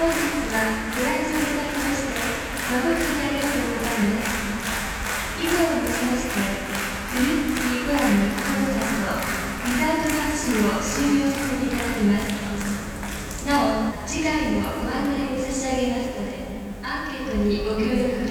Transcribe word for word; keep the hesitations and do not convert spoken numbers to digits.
本日はご来場いただきまして誠にありがとうございます。以上をもちましてグループ B コラムコンサートリザート学習を終了させていただきます。なお次回のご案内を差し上げますのでアンケートにご協力